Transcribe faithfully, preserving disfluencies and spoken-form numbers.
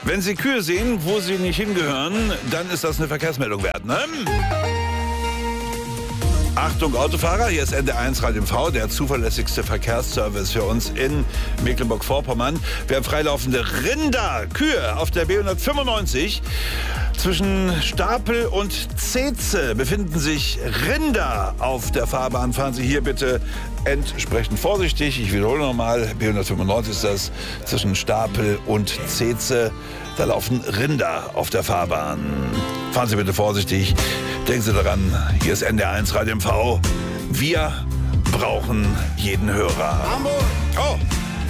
Wenn Sie Kühe sehen, wo sie nicht hingehören, dann ist das eine Verkehrsmeldung wert, ne? Achtung Autofahrer, hier ist N D R eins Radio M V, der zuverlässigste Verkehrsservice für uns in Mecklenburg-Vorpommern. Wir haben freilaufende Rinder, Kühe auf der B hundertfünfundneunzig. Zwischen Stapel und Zeze befinden sich Rinder auf der Fahrbahn. Fahren Sie hier bitte entsprechend vorsichtig. Ich wiederhole nochmal, B hundertfünfundneunzig ist das, zwischen Stapel und Zeze. Da laufen Rinder auf der Fahrbahn. Fahren Sie bitte vorsichtig. Denken Sie daran, hier ist N D R eins Radio M V. Wir brauchen jeden Hörer. Hamburg! Oh!